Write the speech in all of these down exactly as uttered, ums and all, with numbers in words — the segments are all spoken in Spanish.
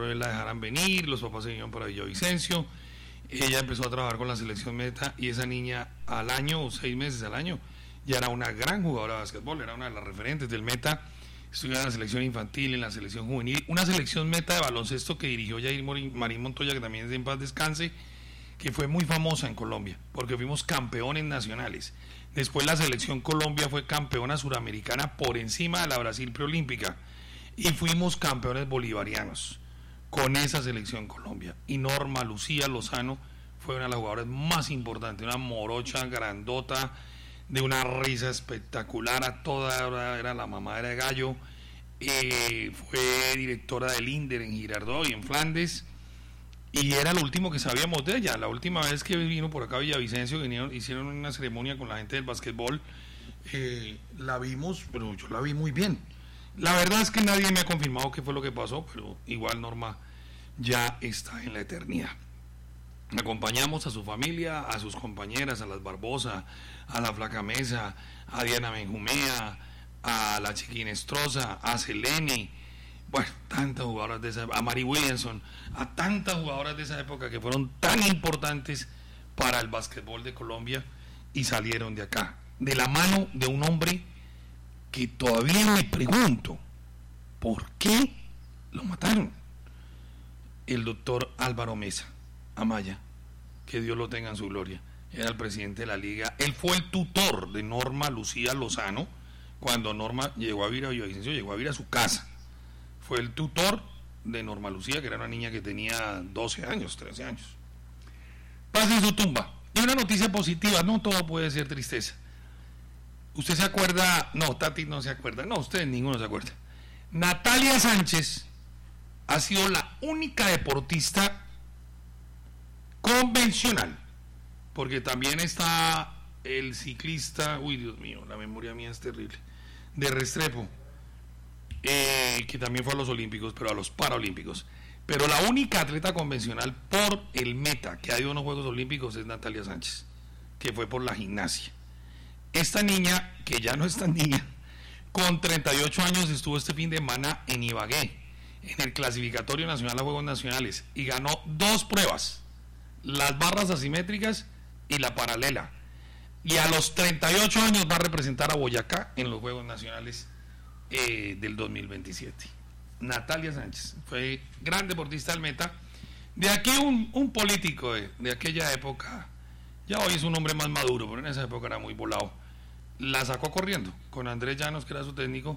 la dejaran venir, los papás se vinieron para Villavicencio, ella empezó a trabajar con la selección Meta y esa niña al año, o seis meses al año, ya era una gran jugadora de básquetbol, era una de las referentes del Meta, estudió en la selección infantil, en la selección juvenil, una selección Meta de baloncesto que dirigió Yair Marín Montoya, que también es de en paz descanse, que fue muy famosa en Colombia, porque fuimos campeones nacionales. Después la selección Colombia fue campeona suramericana por encima de la Brasil preolímpica y fuimos campeones bolivarianos con esa selección Colombia. Y Norma Lucía Lozano fue una de las jugadoras más importantes, una morocha grandota, de una risa espectacular, a toda hora era la mamadera de gallo, eh, fue directora del INDER en Girardot y en Flandes, y era lo último que sabíamos de ella. La última vez que vino por acá a Villavicencio, vinieron, hicieron una ceremonia con la gente del básquetbol, eh, la vimos, pero yo la vi muy bien. La verdad es que nadie me ha confirmado qué fue lo que pasó, pero igual Norma ya está en la eternidad. Acompañamos a su familia, a sus compañeras, a las Barbosa, a la Flaca Mesa, a Diana Benjumea, a la Chiquinestrosa, a Selene, bueno, tantas jugadoras de esa época, a Mary Williamson, a tantas jugadoras de esa época que fueron tan importantes para el básquetbol de Colombia y salieron de acá, de la mano de un hombre que todavía me pregunto, ¿por qué lo mataron? El doctor Álvaro Mesa Amaya, que Dios lo tenga en su gloria, era el presidente de la liga, él fue el tutor de Norma Lucía Lozano, cuando Norma llegó a vivir a Villavicencio, llegó a vivir a su casa, fue el tutor de Norma Lucía, que era una niña que tenía doce años, trece años. Pasa en su tumba, y una noticia positiva, no todo puede ser tristeza. ¿Usted se acuerda? No, Tati no se acuerda, no, ustedes ninguno se acuerda. Natalia Sánchez ha sido la única deportista convencional, porque también está el ciclista, uy Dios mío, la memoria mía es terrible, de Restrepo, eh, que también fue a los Olímpicos, pero a los Paralímpicos, pero la única atleta convencional por el Meta que ha ido a unos Juegos Olímpicos es Natalia Sánchez, que fue por la gimnasia. Esta niña, que ya no es tan niña, con treinta y ocho años estuvo este fin de semana en Ibagué, en el clasificatorio nacional a Juegos Nacionales, y ganó dos pruebas, las barras asimétricas y la paralela, y a los treinta y ocho años va a representar a Boyacá en los Juegos Nacionales eh, del dos mil veintisiete. Natalia Sánchez fue gran deportista del Meta. De aquí un, un político de, de aquella época, ya hoy es un hombre más maduro, pero en esa época era muy volado, la sacó corriendo con Andrés Llanos, que era su técnico,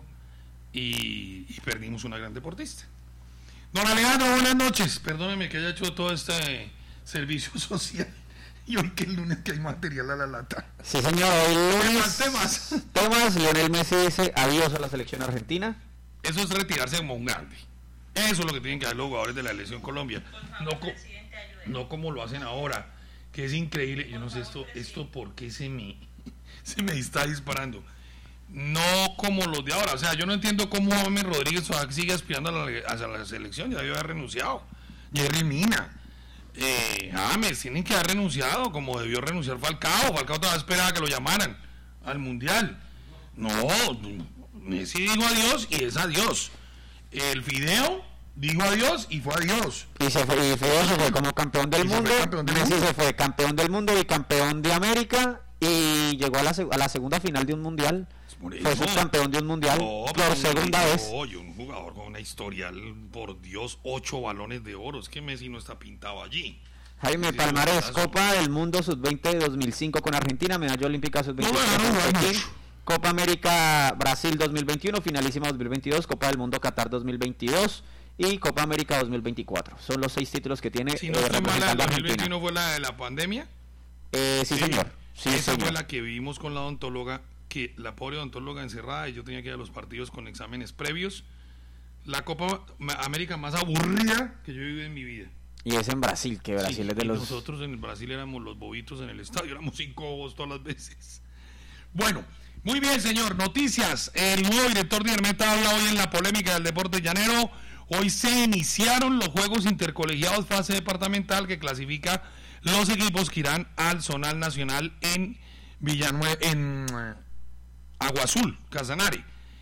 y, y perdimos una gran deportista. Don Alejandro, buenas noches, perdóneme que haya hecho todo este servicio social y hoy que el lunes que hay material a la lata. Sí, señor, hoy lunes temas. Temas, Lionel Messi dice adiós a la selección argentina. Eso es retirarse como un grande. Eso es lo que tienen que hacer los jugadores de la selección Colombia. No, co- no como lo hacen ahora, que es increíble. Yo no sé esto, esto por qué se me, se me está disparando. No como los de ahora. O sea, yo no entiendo cómo James Rodríguez sigue aspirando a la, a la selección. Ya debió haber renunciado. Jerry Mina. Eh, James, tienen que haber renunciado como debió renunciar Falcao. Falcao todavía esperaba que lo llamaran al Mundial. No, Messi dijo adiós y es adiós. El Fideo dijo adiós y fue adiós. Y se fue, y Fideo se fue como campeón del Y se mundo. fue campeón del Messi mundo. se fue campeón del mundo y campeón de América y llegó a la, a la segunda final de un mundial. Fue subcampeón de un mundial No, por pero segunda no, vez. Oye, un jugador con una historial, por Dios, ocho balones de oro. Es que Messi no está pintado allí. Jaime Sí, Palmares, sí, Copa del Mundo sub veinte de dos mil cinco con Argentina, medalla olímpica sub veinte No, no, no, no, no. Copa América Brasil dos mil veintiuno, finalísima dos mil veintidós, Copa del Mundo Qatar dos mil veintidós y Copa América dos mil veinticuatro. Son los seis títulos que tiene Si no eh, estoy mal, la representando a dos mil Argentina. veintiuno fue la de la pandemia. Eh, sí, Sí, señor. Sí, Esa señor. fue la que vivimos con la odontóloga, que la pobre odontóloga encerrada y yo tenía que ir a los partidos con exámenes previos. La Copa América más aburrida que yo he vivido en mi vida. Y es en Brasil, que Brasil Sí, es de y los... nosotros en el Brasil éramos los bobitos en el estadio, éramos cinco bobos todas las veces. Bueno, muy bien, señor. Noticias. El nuevo director de Hermeta habla hoy en la polémica del deporte llanero. Hoy se iniciaron los juegos intercolegiados fase departamental que clasifica los equipos que irán al zonal nacional en Villanueva, en Agua Azul, Casanare.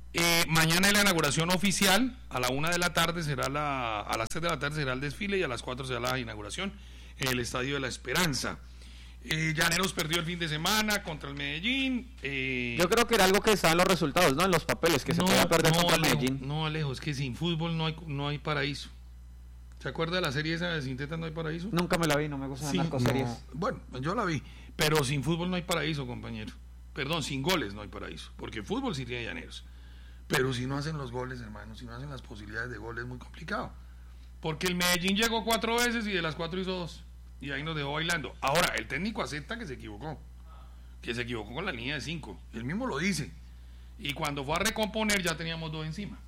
Eh, mañana es la inauguración oficial, a la una de la tarde será la, a las tres de la tarde será el desfile y a las cuatro será la inauguración en el Estadio de la Esperanza. Eh, Llaneros perdió el fin de semana contra el Medellín. Eh, Yo creo que era algo que estaba en los resultados, ¿no? En los papeles, que se no, podía perder no, contra Alejo, Medellín. No, Alejo, es que sin fútbol no hay, no hay paraíso. ¿Se acuerda de la serie esa de Sin Tetas no hay paraíso? Nunca me la vi, no me gustan Sin- las narcoseries. no, bueno, yo la vi, pero sin fútbol no hay paraíso, compañero. Perdón, sin goles no hay paraíso, porque fútbol sí tiene Llaneros. Pero si no hacen los goles, hermano, si no hacen las posibilidades de gol es muy complicado. Porque el Medellín llegó cuatro veces y de las cuatro hizo dos. Y ahí nos dejó bailando. Ahora, el técnico acepta que se equivocó. Que se equivocó con la línea de cinco. Él mismo lo dice. Y cuando fue a recomponer ya teníamos dos encima.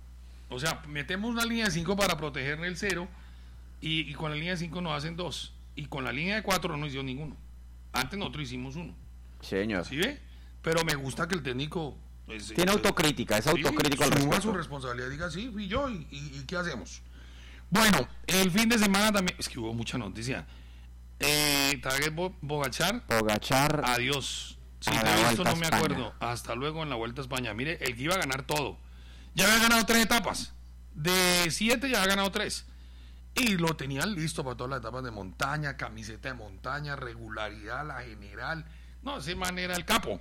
O sea, metemos una línea de cinco para proteger el cero y, y con la línea de cinco nos hacen dos. Y con la línea de cuatro no nos hizo ninguno. Antes nosotros hicimos uno. Señor. ¿Sí ve? Pero me gusta que el técnico... Pues, Tiene eh, autocrítica, es sí, autocrítico al suma respecto. su responsabilidad, diga, sí, fui yo, y, y, y ¿qué hacemos? Bueno, el fin de semana también, es que hubo mucha noticia. Eh, Tadej Bo- Bogachar, Pogachar, adiós. Si A te la he visto Vuelta no a me España. acuerdo. Hasta luego en la Vuelta a España. Mire, el que iba a ganar todo. Ya había ganado tres etapas. De siete ya había ganado tres. Y lo tenían listo para todas las etapas de montaña, camiseta de montaña, regularidad, la general. No, ese man era el capo.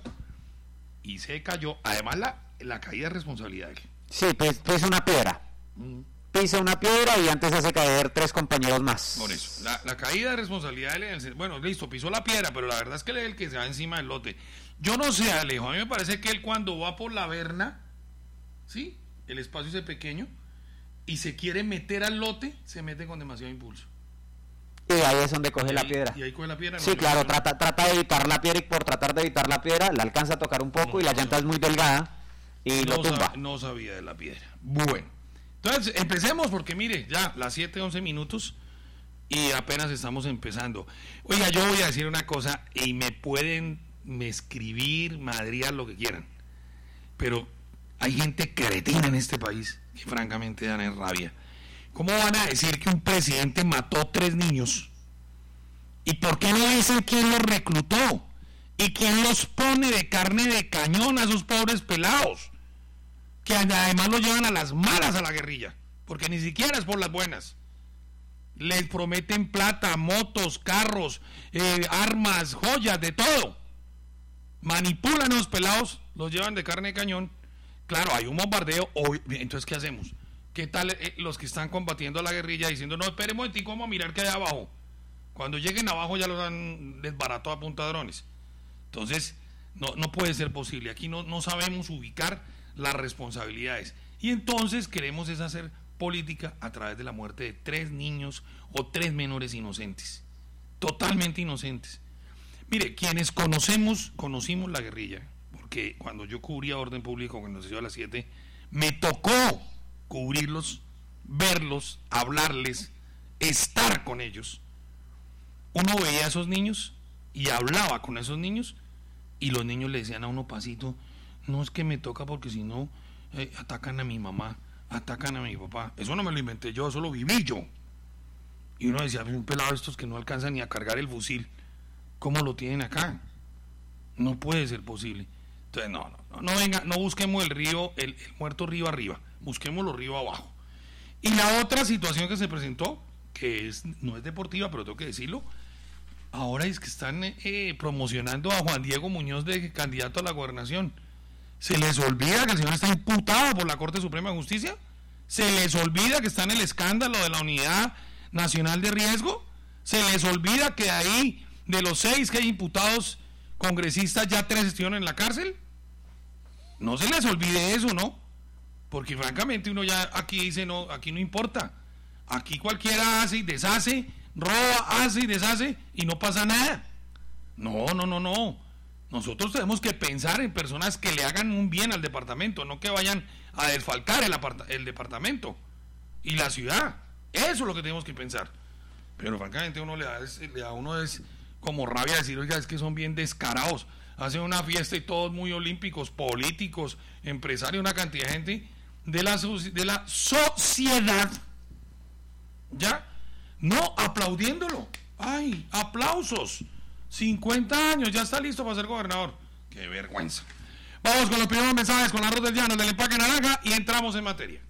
Y se cayó. Además, la, la caída de responsabilidad. sí, pis- pisa una piedra. Mm. Pisa una piedra y antes hace caer tres compañeros más. Por eso, la, la caída de responsabilidad de él en el- bueno, listo, pisó la piedra, pero la verdad es que él es el que se va encima del lote. Yo no sé, Alejo, a mí me parece que él cuando va por la Berna, ¿sí? El espacio ese pequeño, y se quiere meter al lote, se mete con demasiado impulso. Y ahí es donde coge Y la ahí- piedra. Y ahí coge la piedra. no, Sí, yo- claro, yo- trata, trata de evitar la piedra y por tratar de evitar la piedra la alcanza a tocar un poco No, y la no. llanta es muy delgada y no lo tumba. sab- no sabía de la piedra. Bueno, entonces empecemos porque mire, ya las siete, once minutos y apenas estamos empezando. Oiga, yo voy a decir una cosa y me pueden me escribir, madrear, lo que quieran, pero hay gente cretina en este país que francamente dan en rabia. ¿Cómo van a decir que un presidente mató tres niños? ¿Y por qué no dicen quién los reclutó? ¿Y quién los pone de carne de cañón a esos pobres pelados? Que además los llevan a las malas a la guerrilla, porque ni siquiera es por las buenas. Les prometen plata, motos, carros, eh, armas, joyas, de todo. Manipulan a los pelados, los llevan de carne de cañón. Claro, hay un bombardeo. Hoy, entonces, ¿qué hacemos? ¿Qué tal eh, los que están combatiendo a la guerrilla diciendo, no, espere un momentico, vamos a mirar qué hay abajo? Cuando lleguen abajo ya los han desbaratado a punta de drones. Entonces, no, no puede ser posible. Aquí no, no sabemos ubicar las responsabilidades. Y entonces queremos es hacer política a través de la muerte de tres niños o tres menores inocentes. Totalmente inocentes. Mire, quienes conocemos, conocimos la guerrilla, porque cuando yo cubría orden público, cuando se dio a las siete, me tocó cubrirlos, verlos, hablarles, estar con ellos. Uno veía a esos niños y hablaba con esos niños y los niños le decían a uno pasito, no es que me toca porque si no eh, atacan a mi mamá, atacan a mi papá. Eso no me lo inventé yo, eso lo viví yo. Y uno decía, un pelado de estos que no alcanzan ni a cargar el fusil, ¿cómo lo tienen acá? No puede ser posible. Entonces, no, no, no, no venga, no busquemos el río, el, el muerto río arriba, busquémoslo río abajo. Y la otra situación que se presentó, que es, no es deportiva, pero tengo que decirlo, ahora es que están eh, promocionando a Juan Diego Muñoz de candidato a la gobernación. ¿Se les olvida que el señor está imputado por la Corte Suprema de Justicia? ¿Se les olvida que está en el escándalo de la Unidad Nacional de Riesgo? ¿Se les olvida que ahí, de los seis que hay imputados congresistas, ya tres estuvieron en la cárcel? No se les olvide eso, ¿no? Porque francamente uno ya aquí dice, no, aquí no importa. Aquí cualquiera hace y deshace, roba, hace y deshace y no pasa nada. No, no, no, no. Nosotros tenemos que pensar en personas que le hagan un bien al departamento, no que vayan a desfalcar el, aparta- el departamento y la ciudad. Eso es lo que tenemos que pensar. Pero francamente uno le da, es, le da uno es como rabia decir, oiga, es que son bien descarados. Hacen una fiesta y todos muy olímpicos, políticos, empresarios, una cantidad de gente de la, de la sociedad. ¿Ya? No aplaudiéndolo. ¡Ay! ¡Aplausos! cincuenta años, ya está listo para ser gobernador. ¡Qué vergüenza! Vamos con los primeros mensajes con la Arroz del Llano del empaque naranja y entramos en materia.